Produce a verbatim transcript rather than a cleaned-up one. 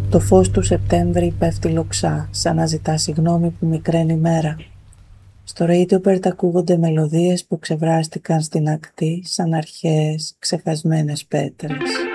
Το φως του Σεπτέμβρη πέφτει λοξά, σαν να ζητά συγγνώμη που μικραίνει η μέρα. Στο Radio Bird ακούγονται μελωδίες που ξεβράστηκαν στην ακτή σαν αρχαίες ξεχασμένες πέτρες.